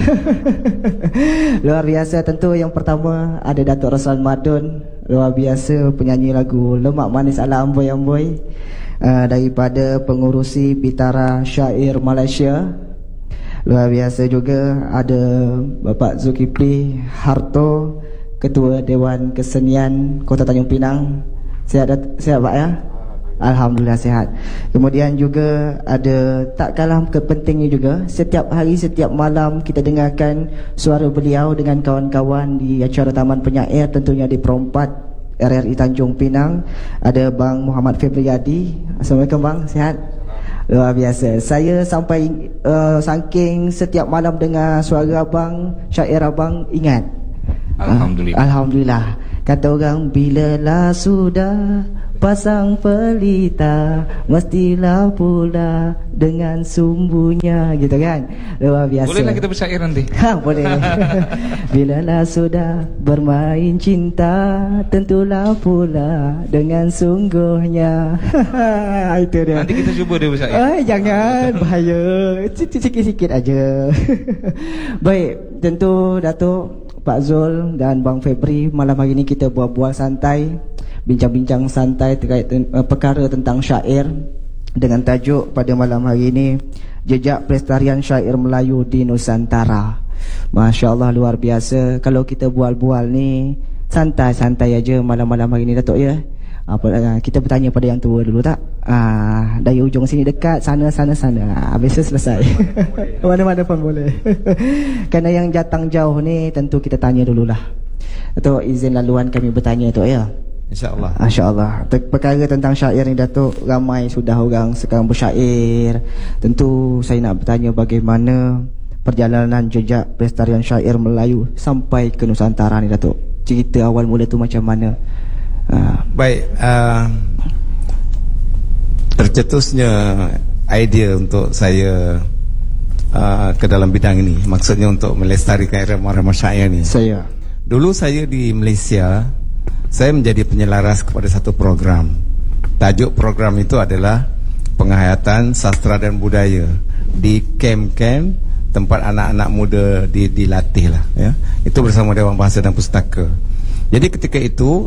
Luar biasa. Tentu yang pertama ada Datuk Roslan Madun, luar biasa penyanyi lagu Lemak Manis ala Amboi-Amboi, daripada pengurusi Bitara Syair Malaysia. Luar biasa juga ada Bapak Zulkifli Harto, Ketua Dewan Kesenian Kota Tanjung Pinang. Sihat Pak ya? Alhamdulillah sihat. Kemudian juga ada tak kalah kepentingnya juga, setiap hari setiap malam kita dengarkan suara beliau dengan kawan-kawan di acara Taman Penyair, tentunya di Perompat RRI Tanjung Pinang. Ada Bang Muhammad Febriyadi. Assalamualaikum bang, sihat? Luar biasa. Saya sampai saking setiap malam dengar suara abang, syair abang, ingat. Alhamdulillah. Alhamdulillah. Kata orang, bilalah sudah pasang pelita, mestilah pula dengan sumbunya, gitu kan. Luar biasa. Bolehlah kita bersyair nanti. Boleh. Bilalah sudah bermain cinta, tentulah pula dengan sungguhnya. Itu dia. Nanti kita cuba dia bersyair. Jangan, bahaya. Sikit-sikit aja. Baik, tentu Datuk, Pak Zul dan Bang Febri, malam hari ini kita bual-bual santai, bincang-bincang santai terkait perkara tentang syair, dengan tajuk pada malam hari ini, Jejak Pelestarian Syair Melayu di Nusantara. Masya Allah, luar biasa. Kalau kita bual-bual ni santai-santai aja malam-malam hari ini Datuk ya. Kita bertanya pada yang tua dulu tak? Dari ujung sini dekat, sana. Habis itu selesai. Mana-mana pun boleh. Kerana yang datang jauh ni tentu kita tanya dululah. Datuk, izin laluan kami bertanya Datuk ya. InsyaAllah. InsyaAllah. Perkara tentang syair ni Datuk, ramai sudah orang sekarang bersyair. Tentu saya nak bertanya bagaimana perjalanan jejak pelestarian syair Melayu sampai ke Nusantara ni Datuk. Cerita awal mula tu macam mana? Baik, tercetusnya idea untuk saya ke dalam bidang ini, maksudnya untuk melestarikan irama-irama syair ni. Dulu saya di Malaysia, saya menjadi penyelaras kepada satu program. Tajuk program itu adalah penghayatan sastra dan budaya di kem-kem tempat anak-anak muda dilatih lah ya. Itu bersama Dewan Bahasa dan Pustaka. Jadi ketika itu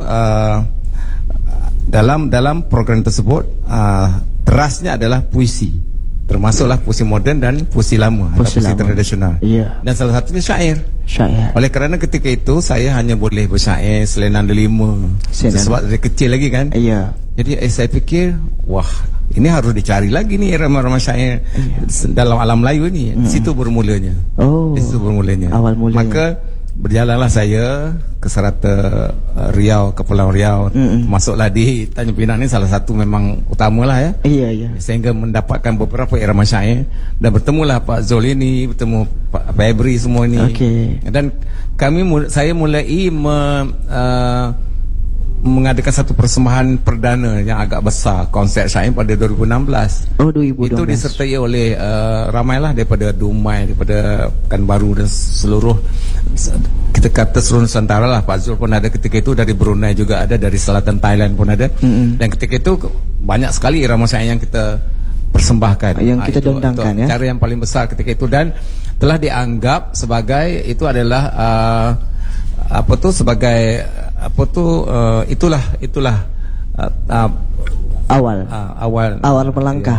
dalam program tersebut terasnya adalah puisi, termasuklah puisi moden dan puisi lama, puisi tradisional. Dan salah satunya syair. Oleh kerana ketika itu saya hanya boleh bersyair selenan delima, sebab dari kecil lagi kan. Jadi saya fikir, wah, ini harus dicari lagi ni irama-irama syair dalam alam Melayu ni. Di situ bermulanya. Di situ bermulanya. Awal mulanya. Maka berjalanlah saya ke Serata Riau, Kepulauan Riau, masuklah di Tanjung Pinang ni salah satu memang utamalah ya. Sehingga mendapatkan beberapa irama syair dan bertemulah Pak Zul ini, bertemu Pak Febri semua ni. Dan saya mulai mengadakan satu persembahan perdana yang agak besar, konsert syair pada 2016. 2012. Itu disertai oleh ramailah daripada Dumai, daripada Pekanbaru dan seluruh, kita kata seluruh Nusantara lah. Pak Zul pun ada ketika itu, dari Brunei juga ada, dari selatan Thailand pun ada. Dan ketika itu banyak sekali irama syair yang kita persembahkan, yang kita dendangkan ya. Cara yang paling besar ketika itu, dan telah dianggap sebagai itu adalah itulah awal melangkah,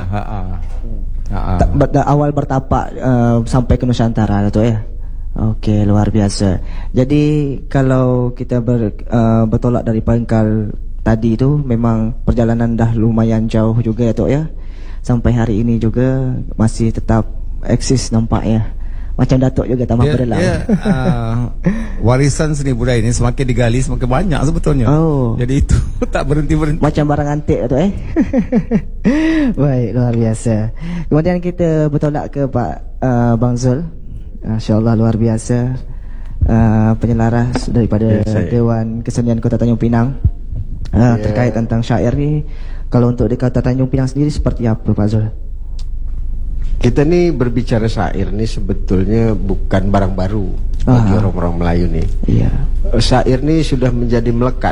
awal bertapak sampai ke Nusantara tu ya. Okey, luar biasa. Jadi kalau kita bertolak dari pangkal tadi tu, memang perjalanan dah lumayan jauh juga ya Tok ya. Sampai hari ini juga masih tetap eksis nampaknya. Macam Datuk juga tambah berdalam. Warisan seni budaya ini semakin digali semakin banyak sebetulnya. Jadi itu tak berhenti-berhenti. Macam barang antik tu Baik, luar biasa. Kemudian kita bertolak ke Pak Bang Zul. Masya-Allah, luar biasa. Penyelaras daripada Dewan Kesenian Kota Tanjung Pinang. Terkait tentang syair ni, kalau untuk di Kota Tanjung Pinang sendiri seperti apa Pak Zul? Kita ni berbicara syair ni sebetulnya bukan barang baru bagi orang-orang Melayu ni. Syair ni sudah menjadi melekat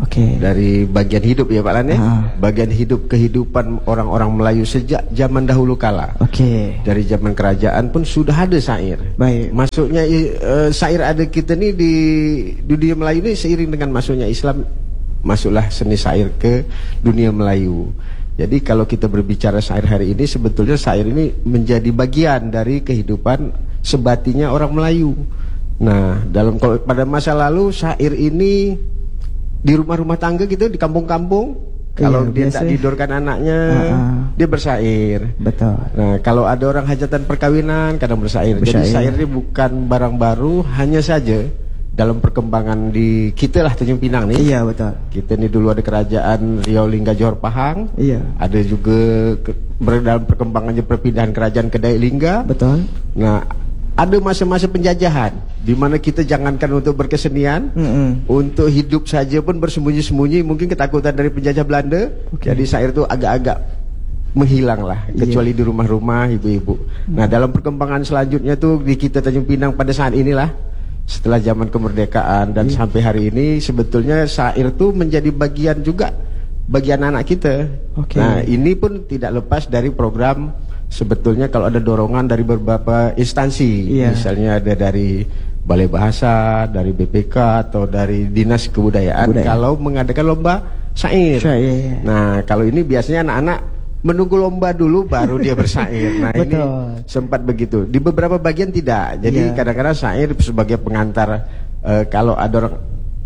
Dari bagian hidup ya Pak Lan ya. Bagian hidup kehidupan orang-orang Melayu sejak zaman dahulu kala. Dari zaman kerajaan pun sudah ada syair. Baik. Masuknya syair ada kita nih di dunia Melayu ini seiring dengan masuknya Islam, masuklah seni syair ke dunia Melayu. Jadi kalau kita berbicara syair hari ini, sebetulnya syair ini menjadi bagian dari kehidupan sebatinya orang Melayu. Nah, pada masa lalu syair ini di rumah-rumah tangga gitu, di kampung-kampung, kalau dia tak tidurkan anaknya, dia bersyair. Betul. Nah, kalau ada orang hajatan perkawinan, kadang bersyair. Jadi syair ini bukan barang baru, hanya saja dalam perkembangan di kita lah Tanjung Pinang nih. Iya, betul. Kita nih dulu ada kerajaan Riau Lingga Johor Pahang. Iya. Ada juga dalam perkembangannya perpindahan kerajaan ke Dayak Lingga. Betul. Nah, ada masa-masa penjajahan di mana kita jangankan untuk berkesenian, untuk hidup saja pun bersembunyi-sembunyi, mungkin ketakutan dari penjajah Belanda. Jadi syair itu agak-agak menghilang lah, kecuali di rumah-rumah ibu-ibu. Nah, dalam perkembangan selanjutnya tuh di kita Tanjung Pinang pada saat inilah, setelah zaman kemerdekaan dan sampai hari ini, sebetulnya syair tuh menjadi bagian juga, bagian anak kita. Nah, ini pun tidak lepas dari program. Sebetulnya kalau ada dorongan dari beberapa instansi, misalnya ada dari Balai Bahasa, dari BPK atau dari Dinas Kebudayaan, kalau mengadakan lomba syair. Nah, kalau ini biasanya anak-anak menunggu lomba dulu baru dia bersyair. Nah, ini sempat begitu. Di beberapa bagian tidak. Jadi kadang-kadang syair sebagai pengantar kalau ada orang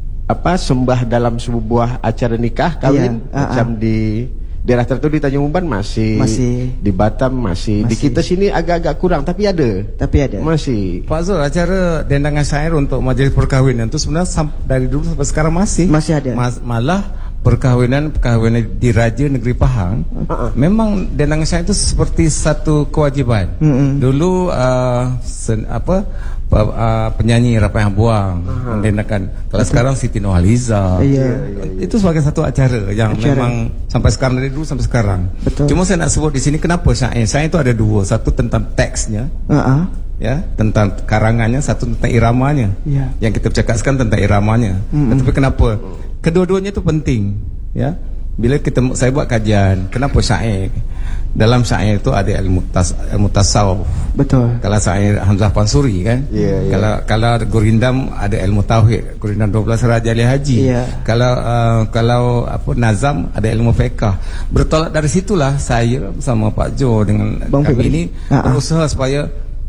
sembah dalam sebuah acara nikah kawin, macam di daerah tertentu di Tanjung Umban masih, di Batam masih, di kita sini agak-agak kurang, tapi ada. Masih. Pak Zul, acara dendangan syair untuk majelis perkawinan itu sebenarnya dari dulu sampai sekarang masih ada. Malah perkawinan di Raja Negeri Pahang, memang dendangan syair itu seperti satu kewajiban. Dulu penyanyi Rapai Hambuang mendendakan. Kalau sekarang Siti Nurhaliza. Itu sebagai satu acara yang memang sampai sekarang, dari dulu sampai sekarang. Cuma saya nak sebut di sini kenapa syair. Syair itu ada dua, satu tentang teksnya, ya, tentang karangannya, satu tentang iramanya. Yang kita bercakapkan tentang iramanya. Tapi kenapa kedua-duanya itu penting, ya? Bila saya buat kajian, kenapa syair? Dalam syair itu ada ilmu tasawuf. Betul. Kalau syair Hamzah Pansuri kan. Kalau Gurindam ada ilmu tauhid, Gurindam 12 Raja Ali Haji. Kalau nazam ada ilmu fiqh. Bertolak dari situlah saya bersama Pak Jo dengan kami ini berusaha supaya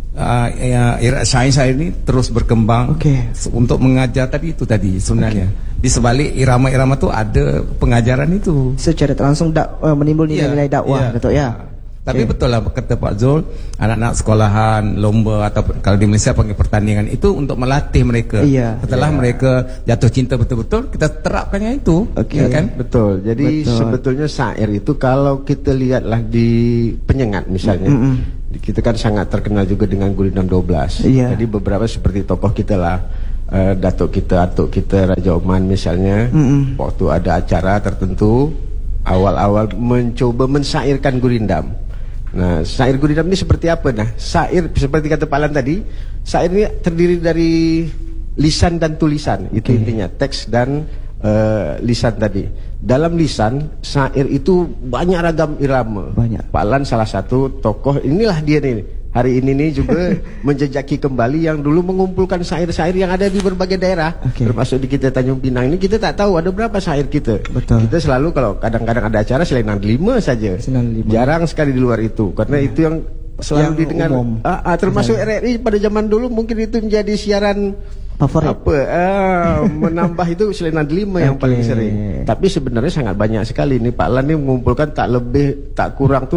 syair ini terus berkembang untuk mengajar tadi sebenarnya. Di sebalik irama-irama itu ada pengajaran itu. Secara langsung menimbul nilai-nilai dakwah, betul ya. Tapi betul lah kata Pak Zul, anak-anak sekolahan, lomba atau kalau di Malaysia panggil pertandingan itu untuk melatih mereka. Setelah mereka jatuh cinta betul-betul, kita terapkannya itu. Kan? Betul. Jadi sebetulnya syair itu kalau kita lihatlah di Penyengat misalnya, kita kan sangat terkenal juga dengan Gurindam 12. Jadi beberapa seperti tokoh kita lah, datuk kita Raja Oman misalnya, waktu ada acara tertentu awal-awal mencoba mensyairkan Gurindam. Nah, syair Gurindam ini seperti apa? Nah, syair seperti kata Pak Lan tadi, syair ini terdiri dari lisan dan tulisan. Itu intinya, teks dan lisan tadi. Dalam lisan, syair itu banyak ragam irama. Pak Lan salah satu tokoh, inilah dia nih. Hari ini nih juga menjejaki kembali yang dulu mengumpulkan syair-syair yang ada di berbagai daerah, termasuk di kita Tanjung Pinang ini. Kita tak tahu ada berapa syair kita. Kita selalu kalau kadang-kadang ada acara Selendang 5 saja. Jarang sekali di luar itu, karena itu yang selalu didengar. Termasuk RRI pada zaman dulu mungkin itu menjadi siaran favorit. Menambah itu Selendang 5 yang paling sering. Tapi sebenarnya sangat banyak sekali nih Pak Lan ini mengumpulkan tak kurang tuh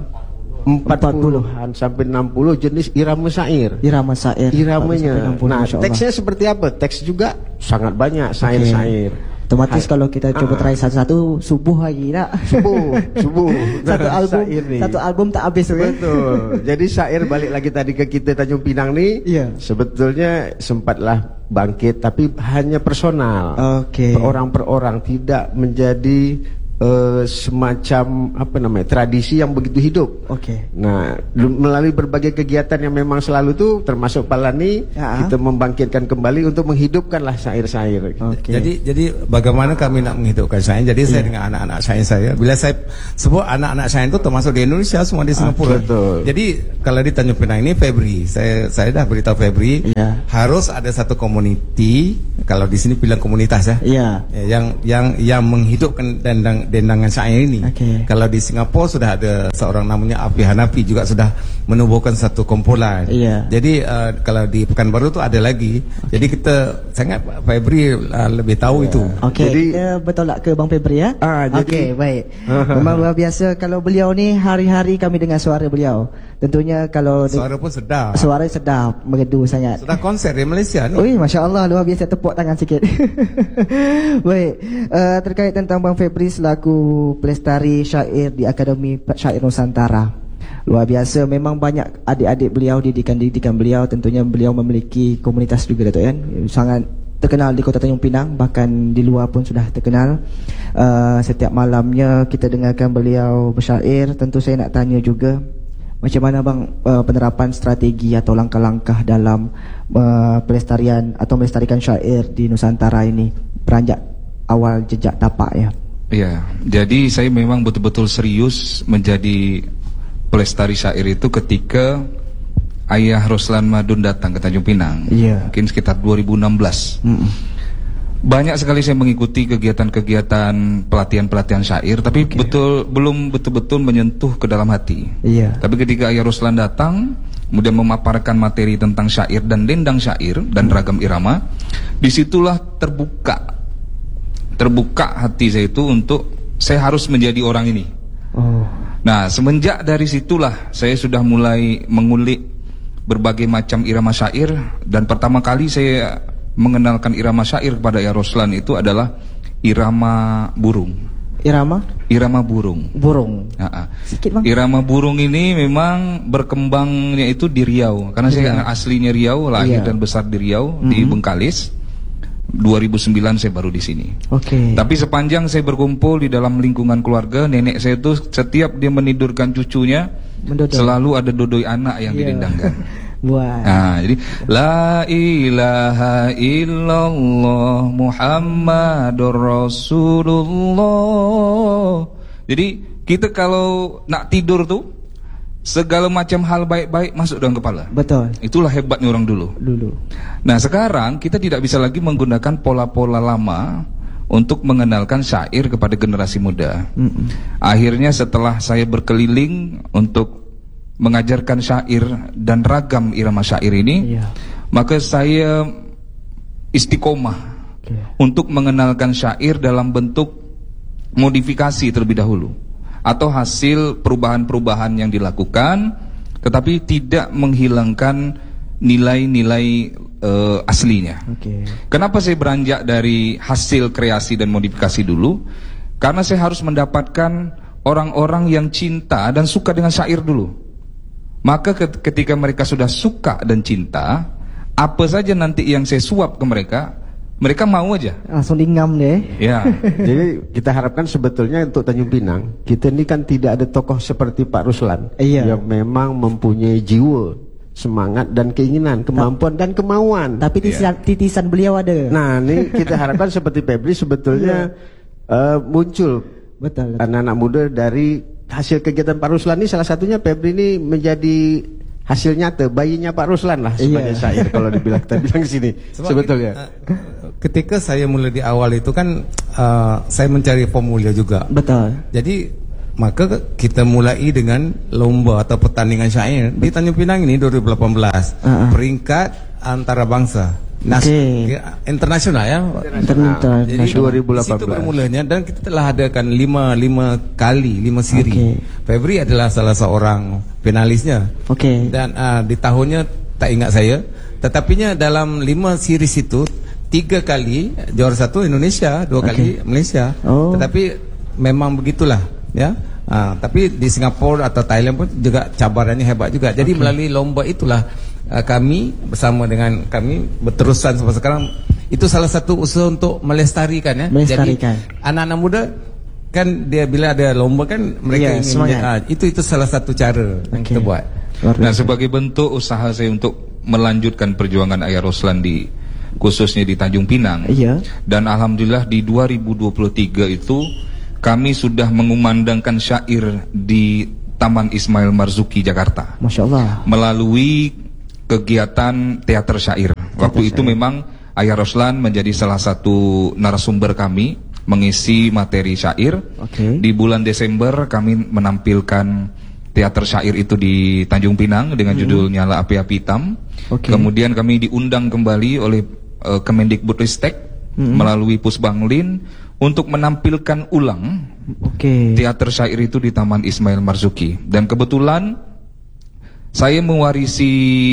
40-an sampai 60 jenis irama syair. Iramanya. Nah, teksnya seperti apa? Teks juga sangat banyak syair-syair. Otomatis kalau kita coba try satu-satu subuh lagi nak. Subuh. Satu album tak habis. Betul. Jadi syair balik lagi tadi ke kita Tanjung Pinang nih. Sebetulnya sempatlah bangkit tapi hanya personal. Per orang tidak menjadi semacam tradisi yang begitu hidup. Nah, melalui berbagai kegiatan yang memang selalu tuh termasuk Palani, kita membangkitkan kembali untuk menghidupkanlah syair-syair. Jadi bagaimana kami nak menghidupkan syair? Jadi saya dengan anak-anak saya, bila saya sebut anak-anak syair itu termasuk di Indonesia, semua di Singapura. Jadi kalau di Tanjung Pinang ini Febri, saya dah beritahu Febri, harus ada satu community, kalau di sini bilang komunitas yang menghidupkan dendangan syair ini. Kalau di Singapura sudah ada seorang namanya Afi Hanafi, juga sudah menubuhkan satu kumpulan. Jadi kalau di Pekanbaru tu ada lagi. Jadi kita sangat Febri lebih tahu itu. Jadi betul tak ke Bang Febri ya? Baik. Memang luar biasa kalau beliau ni hari-hari kami dengar suara beliau. Tentunya kalau suara pun sedap. Suara sedap, merdu sangat. Sudah konser di Malaysia ni. Oi, masya-Allah, luar biasa, tepuk tangan sikit. Baik, terkait tentang Bang Febri selaku pelestari syair di Akademi Syair Nusantara. Luar biasa, memang banyak adik-adik beliau, didikan-didikan beliau, tentunya beliau memiliki komunitas juga Datuk kan. Sangat terkenal di Kota Tanjung Pinang, bahkan di luar pun sudah terkenal. Setiap malamnya kita dengarkan beliau bersyair. Tentu saya nak tanya juga, macam mana bang penerapan strategi atau langkah-langkah dalam pelestarian atau melestarikan syair di Nusantara ini, beranjak awal jejak tapak ya? Iya, jadi saya memang betul-betul serius menjadi pelestari syair itu ketika Ayah Roslan Madun datang ke Tanjung Pinang, mungkin sekitar 2016. Banyak sekali saya mengikuti kegiatan-kegiatan pelatihan-pelatihan syair, tapi belum betul-betul menyentuh ke dalam hati. Tapi ketika Ayah Roslan datang, kemudian memaparkan materi tentang syair dan dendang syair dan ragam irama, disitulah terbuka hati saya itu untuk saya harus menjadi orang ini. Nah, semenjak dari situlah saya sudah mulai mengulik berbagai macam irama syair, dan pertama kali saya mengenalkan irama syair kepada Ayah Roslan itu adalah irama burung. Irama burung. Sikit bang. Irama burung ini memang berkembangnya itu di Riau, karena saya aslinya Riau, lahir dan besar di Riau, di Bengkalis. 2009 saya baru di sini. Tapi sepanjang saya berkumpul di dalam lingkungan keluarga, nenek saya itu setiap dia menidurkan cucunya selalu ada dodoi anak yang didendangkan. Nah, jadi la ilaha illallah Muhammadur Rasulullah. Jadi kita kalau nak tidur tuh segala macam hal baik-baik masuk dalam kepala. Betul. Itulah hebatnya orang dulu. Nah, sekarang kita tidak bisa lagi menggunakan pola-pola lama untuk mengenalkan syair kepada generasi muda. Akhirnya setelah saya berkeliling untuk mengajarkan syair dan ragam irama syair ini, maka saya istiqomah untuk mengenalkan syair dalam bentuk modifikasi terlebih dahulu, atau hasil perubahan-perubahan yang dilakukan, tetapi tidak menghilangkan nilai-nilai aslinya. Kenapa saya beranjak dari hasil kreasi dan modifikasi dulu? Karena saya harus mendapatkan orang-orang yang cinta dan suka dengan syair dulu. Maka ketika mereka sudah suka dan cinta, apa saja nanti yang saya suap ke mereka, mereka mau aja. Langsung dingam deh. Jadi kita harapkan sebetulnya untuk Tanjung Pinang, kita ini kan tidak ada tokoh seperti Pak Ruslan yang memang mempunyai jiwa, semangat dan keinginan, kemampuan dan kemauan. Tapi titisan beliau ada. Nah, ini kita harapkan seperti Febri sebetulnya muncul anak-anak muda dari hasil kegiatan Pak Ruslan ini. Salah satunya Febri ini menjadi hasil nyata, bayinya Pak Ruslan lah sebagai syair kalau dibilang, kita bilang sini. Sebetulnya ketika saya mulai di awal itu kan saya mencari formulir juga. Jadi maka kita mulai dengan lomba atau pertandingan syair di Tanjung Pinang ini 2018, peringkat antara bangsa. Internasional ya. Jadi 2018 itu bermulanya, dan kita telah adakan 5 siri. Febri adalah salah seorang finalisnya. Dan di tahunnya tak ingat saya, tetapinya dalam 5 series itu 3 kali juara 1 Indonesia, 2 kali Malaysia. Tetapi memang begitulah ya. Tapi di Singapura atau Thailand pun juga cabarannya hebat juga. Jadi melalui lomba itulah kami bersama dengan kami berterusan sampai sekarang. Itu salah satu usaha untuk melestarikan ya. Jadi anak-anak muda kan dia bila ada lomba kan mereka ingin itu salah satu cara yang kita buat. Nah, sebagai bentuk usaha saya untuk melanjutkan perjuangan Ayah Roslan khususnya di Tanjung Pinang. Dan alhamdulillah di 2023 itu kami sudah mengumandangkan syair di Taman Ismail Marzuki Jakarta. Masya Allah. Melalui kegiatan teater syair. Waktu itu memang Ayah Roslan menjadi salah satu narasumber kami mengisi materi syair. Di bulan Desember kami menampilkan teater syair itu di Tanjung Pinang dengan judul Nyala Api-Api Hitam. Kemudian kami diundang kembali oleh Kemendikbudristek melalui Pusbanglin untuk menampilkan ulang teater syair itu di Taman Ismail Marzuki. Dan kebetulan saya mewarisi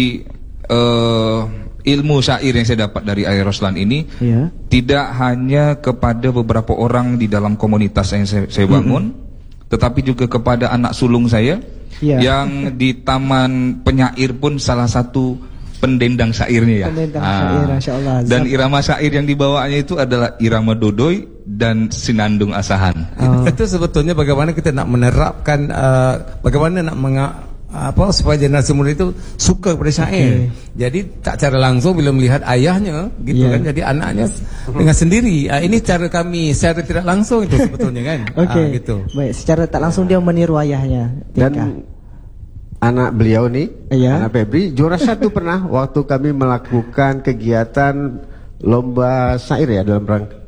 ilmu syair yang saya dapat dari Ayah Roslan ini tidak hanya kepada beberapa orang di dalam komunitas yang saya bangun, tetapi juga kepada anak sulung saya yang di Taman Penyair pun salah satu pendendang syairnya syair, Masya Allah. Dan irama syair yang dibawanya itu adalah irama Dodoy dan Sinandung Asahan. Itu sebetulnya bagaimana kita nak menerapkan bagaimana nak supaya generasi muda itu suka pada syair. Jadi tak cara langsung bila melihat ayahnya gitu kan, jadi anaknya dengan sendiri. Ini cara kami secara tidak langsung itu sebetulnya kan. Gitu. Baik, secara tak langsung dia meniru ayahnya. Dan anak beliau nih, anak Febri juara 1 pernah waktu kami melakukan kegiatan lomba syair ya dalam rangka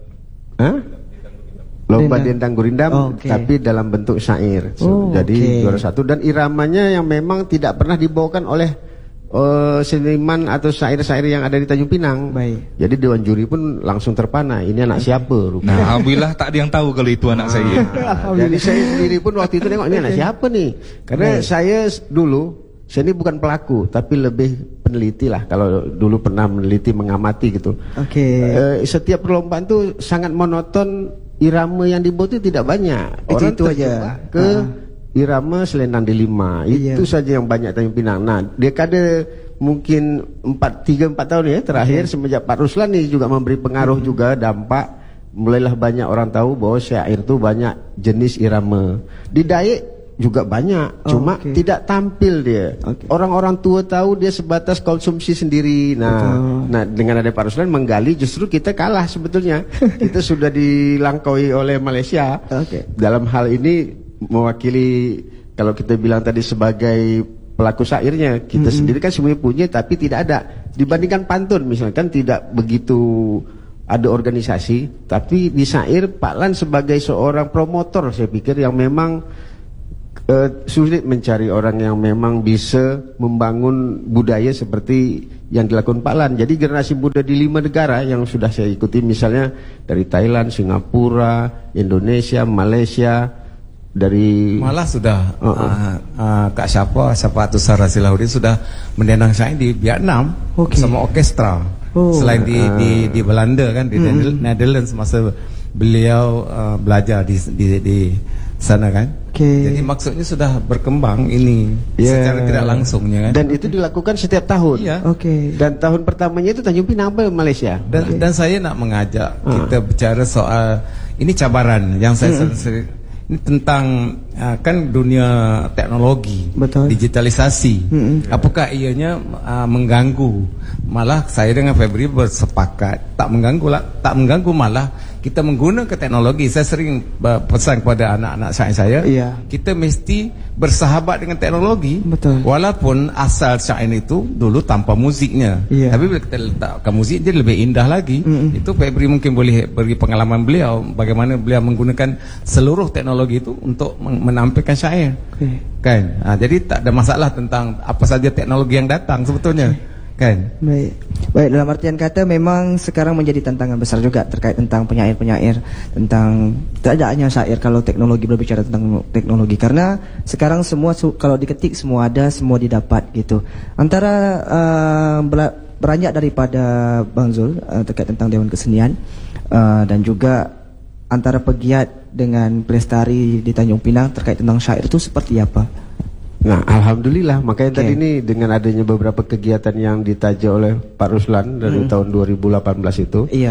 lomba Dendang Gurindam, tapi dalam bentuk syair. Jadi juara 1 dan iramanya yang memang tidak pernah dibawakan oleh seniman atau syair-syair yang ada di Tanjung Pinang. Jadi dewan juri pun langsung terpana, ini anak siapa rupanya. Nah, alhamdulillah tak ada yang tahu kalau itu anak saya. Jadi saya sendiri pun waktu itu tengok ini anak siapa nih. Karena saya ini bukan pelaku tapi lebih peneliti lah. Kalau dulu pernah meneliti, mengamati gitu. Setiap perlombaan tuh sangat monoton. Irama yang dibuat itu tidak banyak. Orang itu aja ke irama Selendang Delima. Itu saja yang banyak Tanjung Pinang. Nah, dekade mungkin 3-4 tahun ya terakhir semenjak Pak Ruslan ini juga memberi pengaruh juga, dampak, mulailah banyak orang tahu bahwa syair itu banyak jenis irama. Di Dayak juga banyak, cuma tidak tampil dia. Orang-orang tua tahu dia sebatas konsumsi sendiri. Nah, dengan ada Pak Ruslan menggali, justru kita kalah sebetulnya. Kita sudah dilangkaui oleh Malaysia. Dalam hal ini mewakili, kalau kita bilang tadi sebagai pelaku syairnya, kita sendiri kan semuanya punya tapi tidak ada. Dibandingkan pantun misalkan tidak begitu ada organisasi, tapi di syair Pak Lan sebagai seorang promotor saya pikir yang memang sulit mencari orang yang memang bisa membangun budaya seperti yang dilakukan Pak Lan. Jadi generasi muda di 5 negara yang sudah saya ikuti, misalnya dari Thailand, Singapura, Indonesia, Malaysia, dari malah sudah Kak Syafaat Usara Silahudin sudah mendendang syair di Vietnam sama orkestra. Selain di Belanda kan, di Netherlands masa beliau belajar di sana kan. Jadi maksudnya sudah berkembang ini secara tidak langsungnya kan. Dan itu dilakukan setiap tahun. Dan tahun pertamanya itu Tanjung Pinang Malaysia. Dan saya nak mengajak kita bicara soal ini cabaran yang saya sering ini tentang kan dunia teknologi, digitalisasi. Apakah ianya mengganggu? Malah saya dengan Febri bersepakat tak mengganggu malah kita menggunakan teknologi. Saya sering pesan kepada anak-anak saya, kita mesti bersahabat dengan teknologi. Walaupun asal syair itu dulu tanpa musiknya, tapi bila kita letakkan musik dia lebih indah lagi. Itu Febri mungkin boleh beri pengalaman beliau bagaimana beliau menggunakan seluruh teknologi itu untuk menampilkan syair. Kan? Jadi tak ada masalah tentang apa saja teknologi yang datang sebetulnya. Kan? Baik, dalam artian kata memang sekarang menjadi tantangan besar juga terkait tentang penyair-penyair, tentang tidak hanya syair kalau teknologi, berbicara tentang teknologi, karena sekarang semua kalau diketik semua ada, semua didapat gitu. Antara beranjak daripada Bang Zul terkait tentang Dewan Kesenian dan juga antara pegiat dengan pelestari di Tanjung Pinang terkait tentang syair itu seperti apa? Nah, alhamdulillah, makanya tadi ini dengan adanya beberapa kegiatan yang ditaja oleh Pak Ruslan dari tahun 2018 itu,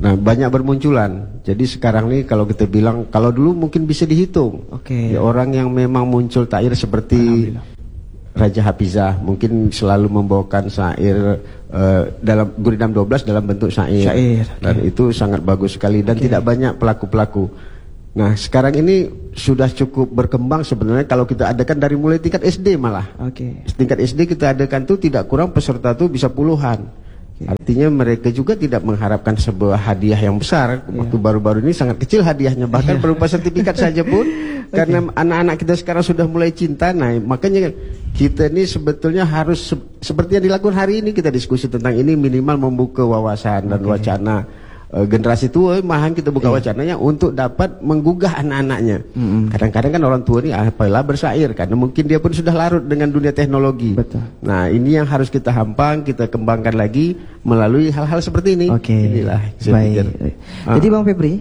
Nah, banyak bermunculan. Jadi sekarang nih kalau kita bilang, kalau dulu mungkin bisa dihitung. Ya, orang yang memang muncul syair seperti Raja Hafizah mungkin selalu membawakan syair dalam Gurinam 12 dalam bentuk syair. Dan itu sangat bagus sekali dan tidak banyak pelaku-pelaku. Nah, sekarang ini sudah cukup berkembang sebenarnya kalau kita adakan dari mulai tingkat SD malah. Tingkat SD kita adakan tuh tidak kurang peserta tuh bisa puluhan. Artinya mereka juga tidak mengharapkan sebuah hadiah yang besar. Waktu baru-baru ini sangat kecil hadiahnya, bahkan berupa sertifikat saja pun. Karena anak-anak kita sekarang sudah mulai cinta. Nah, makanya kita ini sebetulnya harus seperti yang dilakukan hari ini, kita diskusi tentang ini, minimal membuka wawasan dan wacana. Generasi tua malahan kita buka wacananya untuk dapat menggugah anak-anaknya. Kadang-kadang kan orang tua ini apalah bersair karena mungkin dia pun sudah larut dengan dunia teknologi. Nah, ini yang harus kita hampang, kita kembangkan lagi melalui hal-hal seperti ini. Inilah baik. Jadi Bang Febri,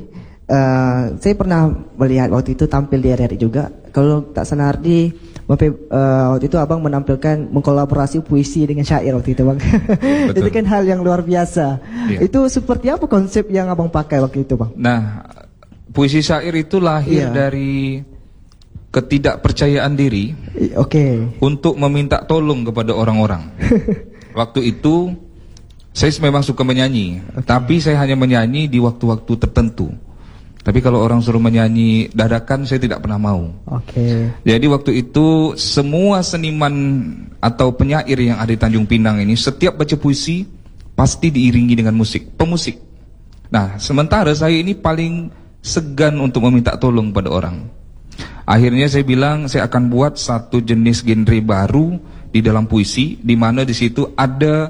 saya pernah melihat waktu itu tampil di RRI juga. Kalau tak salah di waktu itu abang menampilkan mengkolaborasi puisi dengan syair waktu itu, Bang. Itu kan hal yang luar biasa. Itu seperti apa konsep yang abang pakai waktu itu, Bang? Nah, puisi syair itu lahir dari ketidakpercayaan diri untuk meminta tolong kepada orang-orang. Waktu itu saya memang suka menyanyi, tapi saya hanya menyanyi di waktu-waktu tertentu. Tapi kalau orang suruh menyanyi dadakan, saya tidak pernah mau. Jadi waktu itu semua seniman atau penyair yang ada di Tanjung Pinang ini, setiap baca puisi pasti diiringi dengan musik, pemusik. Nah, sementara saya ini paling segan untuk meminta tolong pada orang. Akhirnya saya bilang saya akan buat satu jenis genre baru di dalam puisi, di mana di situ ada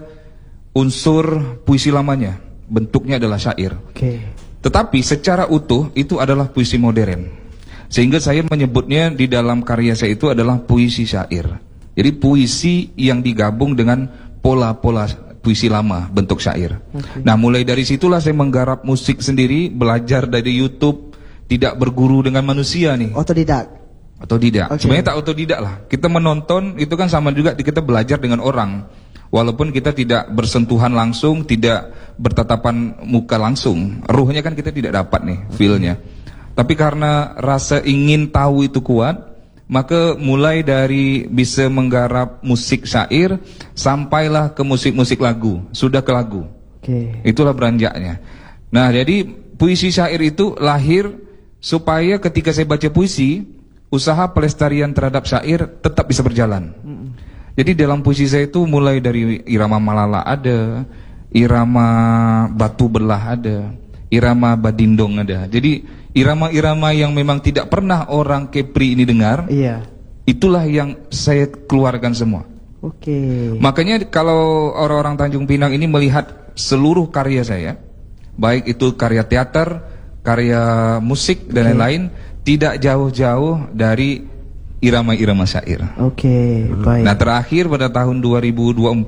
unsur puisi lamanya, bentuknya adalah syair. Tetapi secara utuh itu adalah puisi modern. Sehingga saya menyebutnya di dalam karya saya itu adalah puisi syair. Jadi puisi yang digabung dengan pola-pola puisi lama bentuk syair. Nah, mulai dari situlah saya menggarap musik sendiri, belajar dari YouTube, tidak berguru dengan manusia nih. Otodidak. Sebenarnya tak otodidak lah. Kita menonton itu kan sama juga kita belajar dengan orang. Walaupun kita tidak bersentuhan langsung, tidak bertatapan muka langsung, ruhnya kan kita tidak dapat nih feel-nya. Tapi karena rasa ingin tahu itu kuat, maka mulai dari bisa menggarap musik syair sampailah ke musik-musik lagu, sudah ke lagu. Itulah beranjaknya. Nah, jadi puisi syair itu lahir supaya ketika saya baca puisi, usaha pelestarian terhadap syair tetap bisa berjalan. Jadi dalam puisi saya itu mulai dari irama Malala ada, irama Batu Belah ada, irama Badindong ada. Jadi irama-irama yang memang tidak pernah orang Kepri ini dengar, itulah yang saya keluarkan semua. Makanya kalau orang-orang Tanjung Pinang ini melihat seluruh karya saya, baik itu karya teater, karya musik dan lain-lain, tidak jauh-jauh dari irama-irama syair. Baik. Nah, terakhir pada tahun 2024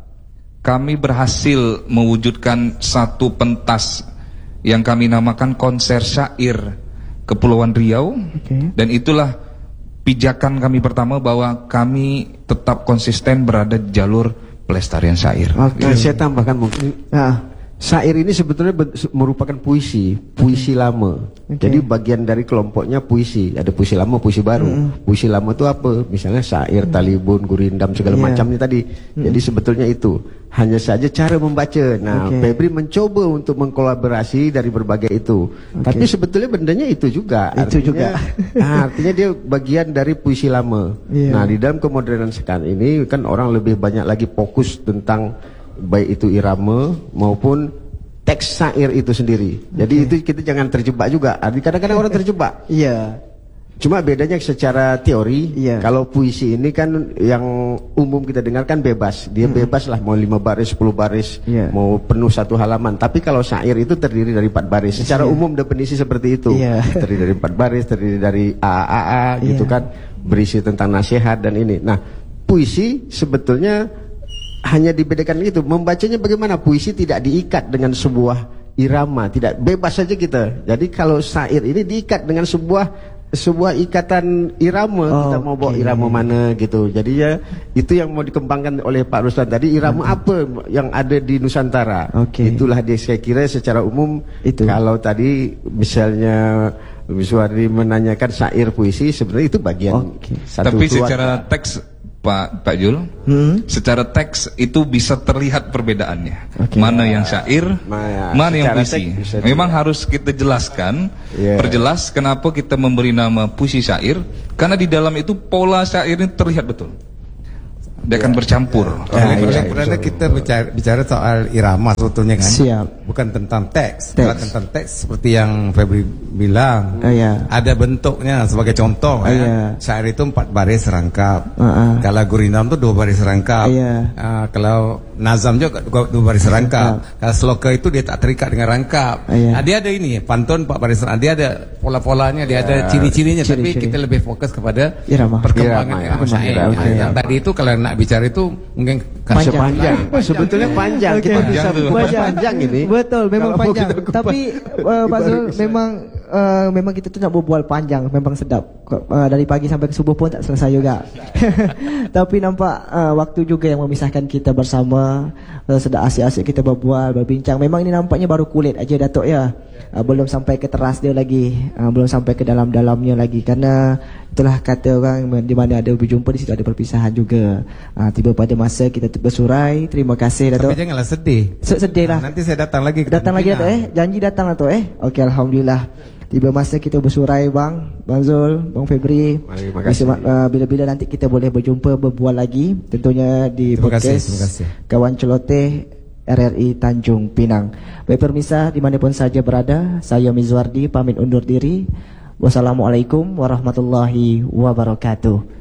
kami berhasil mewujudkan satu pentas yang kami namakan konser syair Kepulauan Riau. Dan itulah pijakan kami pertama bahwa kami tetap konsisten berada di jalur pelestarian syair. Saya tambahkan mungkin syair ini sebetulnya merupakan puisi lama. Jadi bagian dari kelompoknya puisi. Ada puisi lama, puisi baru. Puisi lama itu apa? Misalnya syair, talibun, gurindam, segala macamnya tadi. Jadi sebetulnya itu hanya saja cara membaca. Nah, Febri mencoba untuk mengkolaborasi dari berbagai itu. Tapi sebetulnya bendanya itu juga. Artinya dia bagian dari puisi lama. Nah, di dalam kemodernan sekarang ini kan orang lebih banyak lagi fokus tentang baik itu irama maupun teks syair itu sendiri. Jadi itu kita jangan terjebak juga. Kadang-kadang orang terjebak. Cuma bedanya secara teori. Kalau puisi ini kan yang umum kita dengarkan bebas. Dia bebas lah, mau 5 baris, 10 baris, mau penuh satu halaman. Tapi kalau syair itu terdiri dari 4 baris. Secara umum definisi seperti itu. Terdiri dari 4 baris, terdiri dari A gitu kan, berisi tentang nasihat dan ini. Nah, puisi sebetulnya hanya dibedakan itu, membacanya bagaimana. Puisi tidak diikat dengan sebuah irama, tidak bebas saja kita. Jadi kalau syair ini diikat dengan sebuah sebuah ikatan irama, kita mau bawa irama mana gitu. Jadi ya itu yang mau dikembangkan oleh Pak Ruslan tadi, irama apa yang ada di Nusantara. Itulah dia, saya kira secara umum itu. Kalau tadi misalnya Miswardi menanyakan syair puisi, sebenarnya itu bagian satu. Tapi secara teks Pak Jul, secara teks itu bisa terlihat perbedaannya. Mana yang syair, mana yang puisi. Memang harus kita jelaskan, perjelas kenapa kita memberi nama puisi syair, karena di dalam itu pola syair ini terlihat betul. Dia akan bercampur. Karena kita bicara soal irama sebetulnya kan. Siap. Bukan tentang teks. Kalau tentang teks seperti yang Febri bilang, ada bentuknya sebagai contoh. Syair itu 4 baris serangkap. Kalau gurinam itu 2 baris serangkap. Kalau nazam juga 2 baris serangkap. Kalau sloka itu dia tak terikat dengan rangkap. Dia ada ini pantun 4 baris serangkap. Dia ada pola-polanya, dia ada ciri-cirinya. Tapi kita lebih fokus kepada perkembangan irama syair. Yang tadi itu kalau nak bicara itu mungkin panjang. Sebetulnya panjang. Kita bisa panjang ini. Betul, memang panjang. Tapi Pak Zul, memang kita tuh nak berbual panjang, memang sedap. Dari pagi sampai ke subuh pun tak selesai juga. Tapi nampak waktu juga yang memisahkan kita bersama. Sedap asyik-asyik kita berbual, berbincang. Memang ini nampaknya baru kulit aja Datuk ya. Belum sampai ke teras dia lagi, belum sampai ke dalam-dalamnya lagi. Karena itulah kata orang, di mana ada berjumpa, di situ ada perpisahan juga. Tiba pada masa kita bersurai. Terima kasih Datuk. Tapi janganlah sedih. Sedih lah. Nanti saya datang lagi. Datang lagi Datuk janji datang Datuk Okey, alhamdulillah. Tiba masa kita bersurai Bang Zul, Bang Febri. Bila-bila nanti kita boleh berjumpa, berbual lagi, tentunya di podcast Kawan Celoteh RRI Tanjung Pinang. Baik permisa dimanapun saja berada, saya Miswardi pamit undur diri. Wassalamualaikum warahmatullahi wabarakatuh.